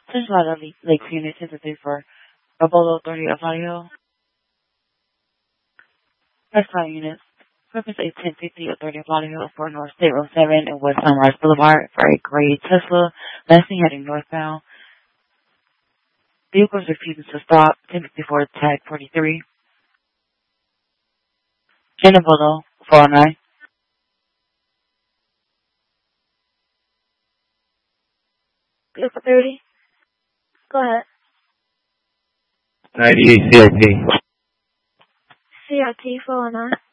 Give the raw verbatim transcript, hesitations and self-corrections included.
Central Lake, Lake Unit ten three for Apollo thirty of Vallejo. Press flight units. Purpose eight ten fifty of thirty of Vallejo for North State Road seven and West Sunrise Boulevard for a gray Tesla. Lasting heading northbound. Vehicles refusing to stop. ten fifty-four tag forty-three. Jennifer four oh nine. Vehicle thirty. Go ahead. ninety-eight C R T. C R T four oh nine.